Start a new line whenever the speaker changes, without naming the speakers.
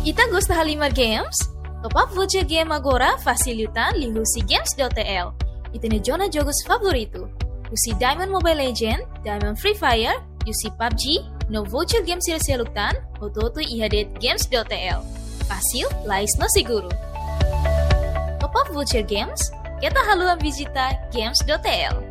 Ita gosta Halimar Games? Top up voucher game agora facilitan lihusi games.tl. Itene jona jogos favorito. Usi Diamond Mobile Legend, Diamond Free Fire, usi PUBG, no voucher games silselutan, ototo ihadet games.tl. Fácil, lais no seguro. Top up voucher games, kita haluan visita games.tl.